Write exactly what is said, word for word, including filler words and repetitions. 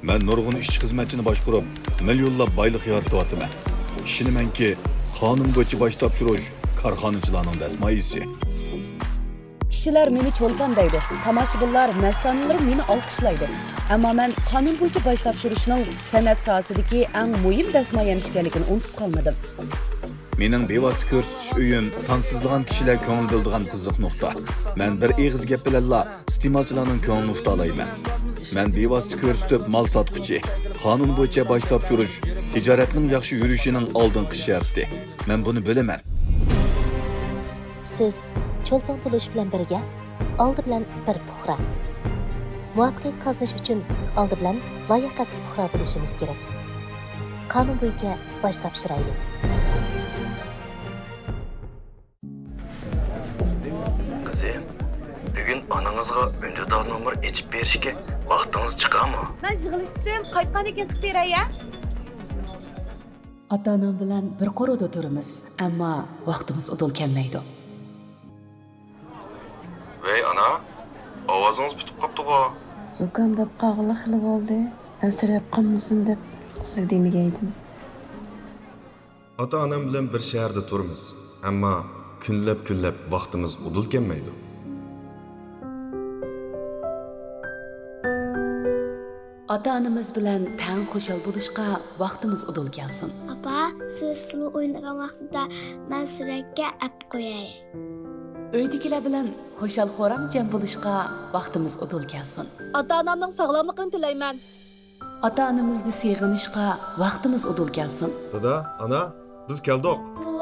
Men nurg'un ishchi xizmatchini boshqarib, millionlab boylik yaratyapman. Ishonamanki, qonun bo'yicha bosh topshirish korxonachilarning dasmoyisi. Kishilar meni cho'lpon deydi. Tomoshabinlar, mastanalar meni olqishlaydi. Ammo men qonun bo'yicha bosh topshirishning san'at sohasidagi eng muhim dasmoyam ekanligini unutib qolmadim. Mening bevosita ko'rsatish uyim sonsizlagan kishilar ko'ngil bildigan qiziq nuqta. Men bir eg'iz gap bilanla iste'molchilarning ko'nglini uta olayman. Men bevosita ko'rsatib mal sotquchi, qonun bo'yicha bosh topshirish tijoratning yaxshi yurishining oldingi sharti. Men buni bilaman. Siz cho'lpon bo'lish bilan birga oldi bilan bir puxra. Muvaffaqiyat qozonish uchun oldi bilan layoqatli puxra bo'lishimiz kerak. Qonun bo'yicha bosh topshiraylik. Qizi, bugun onangizga undidor nomer ichib berishga vaqtingiz chiqadimi? Men yig'ilishdim, qaytgan ekan qilib beray-ya. Ota-onam bilan bir qo'rida turamiz, ammo vaqtimiz udul kelmaydi. Vey ana, ovozingiz bitib qopti-ku. Zukam deb qog'ili xili bo'ldi. Ansirab qolmasin deb sizga demagaydim. Ota-onam bilan bir shaharda turamiz, ammo kunlab-kunlab vaqtimiz udul kelmaydi. Ota-onamiz bilan tang xushal bo'lishga vaqtimiz udul kelsin. Papa, siz sulu o'ynagan vaqtida men suratga ap qo'yay. Uydagilar bilan xushal xo'ram jam bo'lishga vaqtimiz udul kelsin. Ota-onamning sog'lomligini tilayman. Ota-onamizni sevg'inishga vaqtimiz udul kelsin. Dada, ana, biz keldik.